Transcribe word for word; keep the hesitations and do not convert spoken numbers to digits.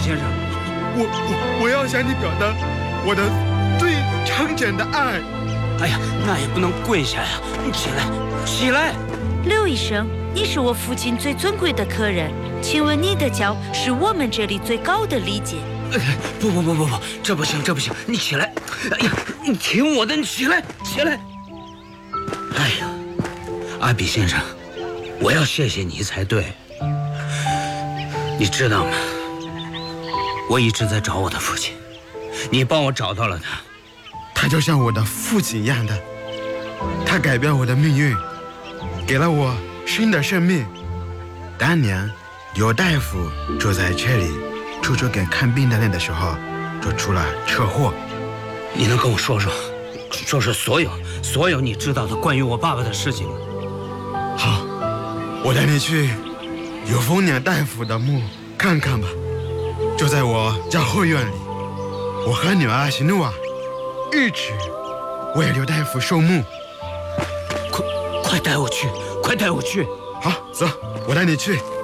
先生。 我我我要向你表达我的最诚恳的爱。 哎呀，那也不能跪下呀！你起来，起来！ 刘医生，你是我父亲最尊贵的客人，请问你的脚是我们这里最高的礼节。 不不不不不，这不行，这不行！你起来！哎呀，你听我的，你起来，起来！哎呀，阿比先生，我要谢谢你才对。你知道吗？我一直在找我的父亲，你帮我找到了他。 他就像我的父亲一样的，他改变我的命运，给了我新的生命。当年有大夫住在这里，处处给看病的人的时候，就出了车祸。 你能跟我说说，说说所有所有你知道的关于我爸爸的事情吗？ 好，我带你去有丰年大夫的墓看看吧。就在我家后院里，我和女儿喜怒啊一起为刘大夫守墓。 快快带我去，快带我去！ 好，走，我带你去。